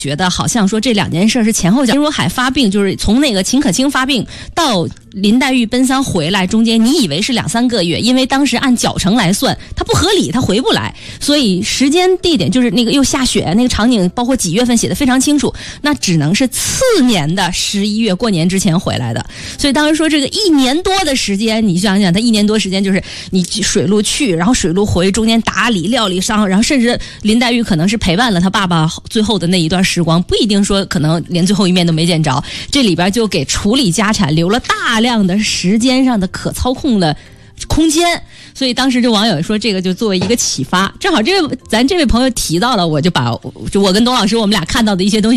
觉得好像说这2件事是前后脚。林如海发病，就是从那个秦可卿发病到林黛玉奔丧回来，中间你以为是2-3个月，因为当时按脚程来算，它不合理，它回不来，所以时间地点就是那个又下雪，那个场景包括几月份写的非常清楚，那只能是次年的11月过年之前回来的。所以当时说这个1年多的时间，你想想，他1年多时间就是你水路去，然后水路回，中间打理料理伤，然后甚至林黛玉可能是陪伴了他爸爸最后的那一段时光，不一定说可能连最后一面都没见着，这里边就给处理家产留了大量的时间上的可操控的空间。所以当时这网友说这个就作为一个启发，正好咱这位朋友提到了，我就把我跟董老师我们俩看到的一些东西